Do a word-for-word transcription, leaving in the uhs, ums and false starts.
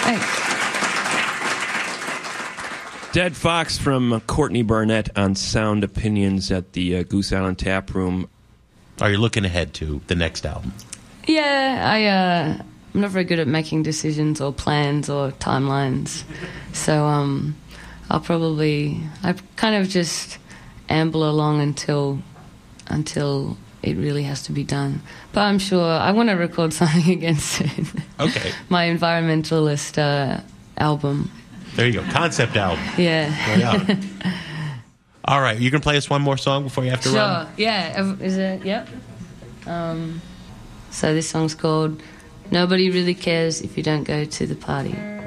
Thanks. Dead Fox from Courtney Barnett on Sound Opinions at the uh, Goose Island Tap Room. Are you looking ahead to the next album? Yeah, I, uh, I'm not very good at making decisions or plans or timelines. So um, I'll probably... I kind of just amble along until until it really has to be done. But I'm sure I want to record something again soon. Okay. My environmentalist uh, album. There you go. Concept album. Yeah. Yeah. All right. You can play us one more song before you have to sure. run? Sure. Yeah. Is it? Yep. Um, so this song's called Nobody Really Cares If You Don't Go to the Party.